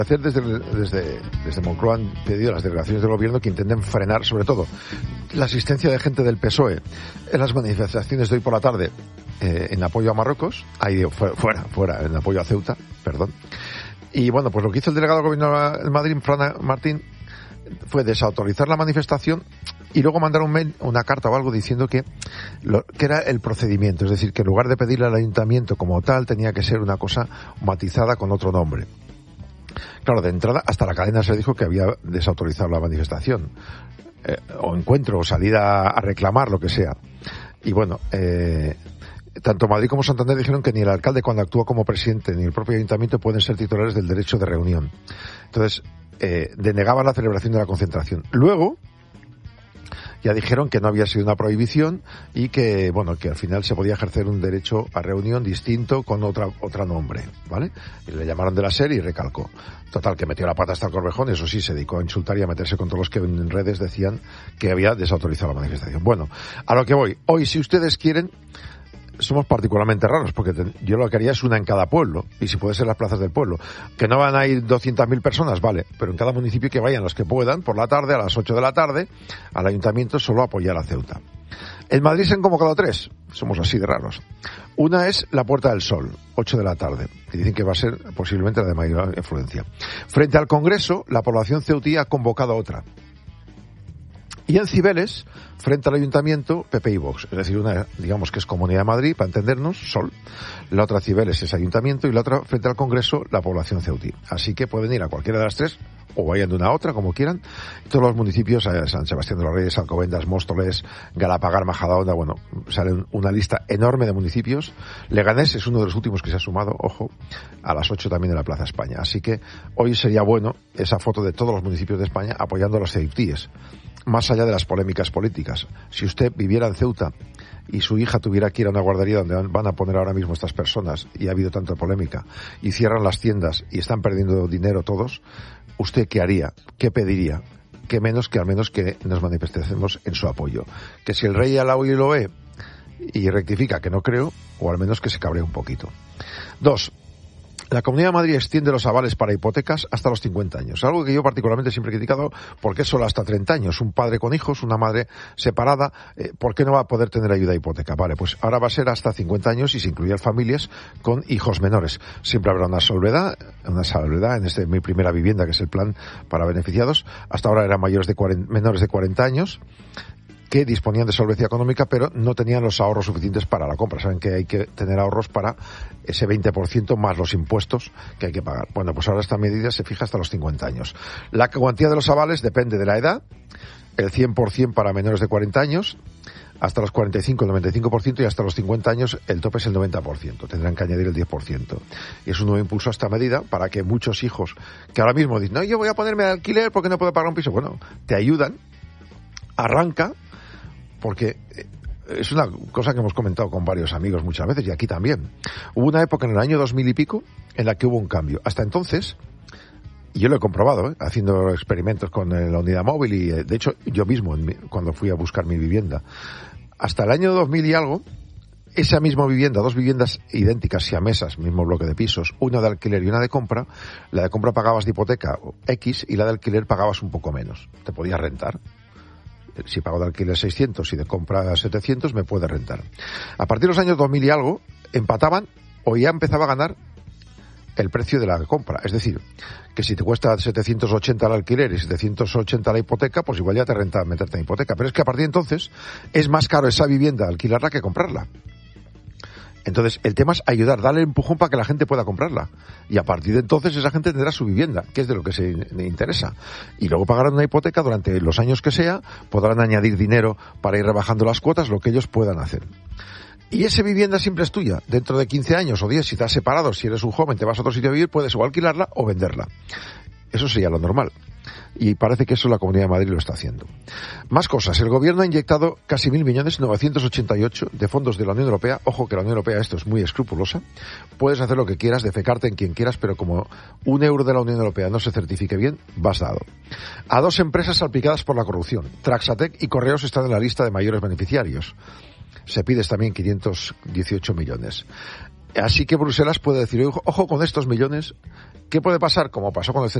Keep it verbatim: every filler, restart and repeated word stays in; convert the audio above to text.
hacer desde, desde, desde Moncloa han pedido a las delegaciones del gobierno que intenten frenar, sobre todo, la asistencia de gente del P S O E en las manifestaciones de hoy por la tarde eh, en apoyo a Marruecos, ahí fuera, fuera, en apoyo a Ceuta, perdón. Y bueno, pues lo que hizo el delegado del gobierno de Madrid, Fran Martín, fue desautorizar la manifestación y luego mandar un mail, una carta o algo diciendo que, lo, que era el procedimiento, es decir, que en lugar de pedirle al ayuntamiento como tal, tenía que ser una cosa matizada con otro nombre. Claro, de entrada, hasta la cadena se dijo que había desautorizado la manifestación, eh, o encuentro, o salida a reclamar, lo que sea. Y bueno, eh, tanto Madrid como Santander dijeron que ni el alcalde, cuando actúa como presidente, ni el propio ayuntamiento pueden ser titulares del derecho de reunión. Entonces, eh, denegaban la celebración de la concentración. Luego, ya dijeron que no había sido una prohibición y que, bueno, que al final se podía ejercer un derecho a reunión distinto con otra otra nombre, ¿vale? Y le llamaron de la SER y recalcó. Total, que metió la pata hasta el Corvejón, eso sí, se dedicó a insultar y a meterse con todos los que en redes decían que había desautorizado la manifestación. Bueno, a lo que voy. Hoy, si ustedes quieren, somos particularmente raros, porque te, yo lo que haría es una en cada pueblo, y si puede ser las plazas del pueblo. Que no van a ir doscientas mil personas, vale, pero en cada municipio que vayan los que puedan, por la tarde, a las ocho de la tarde, al ayuntamiento solo apoyar a Ceuta. En Madrid se han convocado tres, somos así de raros. Una es la Puerta del Sol, ocho de la tarde, que dicen que va a ser posiblemente la de mayor influencia. Frente al Congreso, la población ceutí ha convocado otra. Y en Cibeles, frente al Ayuntamiento, P P y Vox. Es decir, una, digamos que es Comunidad de Madrid, para entendernos, Sol. La otra Cibeles es Ayuntamiento y la otra, frente al Congreso, la población ceutí. Así que pueden ir a cualquiera de las tres, o vayan de una a otra, como quieran. Todos los municipios, San Sebastián de los Reyes, Alcobendas, Móstoles, Galapagar, Majadahonda, bueno, sale una lista enorme de municipios. Leganés es uno de los últimos que se ha sumado, ojo, a las ocho también en la Plaza España. Así que hoy sería bueno esa foto de todos los municipios de España apoyando a los ceutíes. Más allá de las polémicas políticas. Si usted viviera en Ceuta y su hija tuviera que ir a una guardería donde van a poner ahora mismo estas personas, y ha habido tanta polémica, y cierran las tiendas y están perdiendo dinero todos, ¿usted qué haría? ¿Qué pediría? ¿Qué menos que al menos que nos manifestemos en su apoyo? Que si el rey al oye lo ve y rectifica, que no creo, o al menos que se cabree un poquito. Dos. La Comunidad de Madrid extiende los avales para hipotecas hasta los cincuenta años. Algo que yo particularmente siempre he criticado, porque es solo hasta treinta años. Un padre con hijos, una madre separada, eh, ¿por qué no va a poder tener ayuda a hipoteca? Vale, pues ahora va a ser hasta cincuenta años y se incluyen familias con hijos menores. Siempre habrá una salvedad, una salvedad en este mi primera vivienda, que es el plan para beneficiados. Hasta ahora eran mayores de cuarenta, menores de cuarenta años. Que disponían de solvencia económica, pero no tenían los ahorros suficientes para la compra. Saben que hay que tener ahorros para ese veinte por ciento más los impuestos que hay que pagar. Bueno, pues ahora esta medida se fija hasta los cincuenta años. La cuantía de los avales depende de la edad, el cien por ciento para menores de cuarenta años, hasta los cuarenta y cinco el noventa y cinco por ciento y hasta los cincuenta años el tope es el noventa por ciento. Tendrán que añadir el diez por ciento. Y es un nuevo impulso a esta medida para que muchos hijos que ahora mismo dicen, no, yo voy a ponerme de alquiler porque no puedo pagar un piso. Bueno, te ayudan, arranca, porque es una cosa que hemos comentado con varios amigos muchas veces, y aquí también. Hubo una época en el año dos mil y pico en la que hubo un cambio. Hasta entonces, y yo lo he comprobado, ¿eh? haciendo experimentos con la unidad móvil, y de hecho yo mismo, cuando fui a buscar mi vivienda, hasta el año dos mil y algo, esa misma vivienda, dos viviendas idénticas, siamesas, mismo bloque de pisos, una de alquiler y una de compra, la de compra pagabas de hipoteca X y la de alquiler pagabas un poco menos. Te podías rentar. Si pago de alquiler seiscientos y de compra setecientos, me puede rentar. A partir de los años dos mil y algo, empataban o ya empezaba a ganar el precio de la compra. Es decir, que si te cuesta setecientos ochenta el alquiler y setecientos ochenta la hipoteca, pues igual ya te renta meterte en hipoteca. Pero es que a partir de entonces es más caro esa vivienda alquilarla que comprarla. Entonces, el tema es ayudar, darle empujón para que la gente pueda comprarla. Y a partir de entonces esa gente tendrá su vivienda, que es de lo que se interesa. Y luego pagarán una hipoteca durante los años que sea, podrán añadir dinero para ir rebajando las cuotas, lo que ellos puedan hacer. Y esa vivienda siempre es tuya. Dentro de quince años o diez, si estás separado, si eres un joven, te vas a otro sitio a vivir, puedes o alquilarla o venderla. Eso sería lo normal. Y parece que eso la Comunidad de Madrid lo está haciendo. Más cosas. El gobierno ha inyectado casi mil millones, novecientos ochenta y ocho, de fondos de la Unión Europea. Ojo que la Unión Europea esto es muy escrupulosa. Puedes hacer lo que quieras, defecarte en quien quieras, pero como un euro de la Unión Europea no se certifique bien, vas dado. A dos empresas salpicadas por la corrupción. Traxatec y Correos están en la lista de mayores beneficiarios. Se pides también quinientos dieciocho millones. Así que Bruselas puede decir, ojo con estos millones, ¿qué puede pasar? Como pasó con el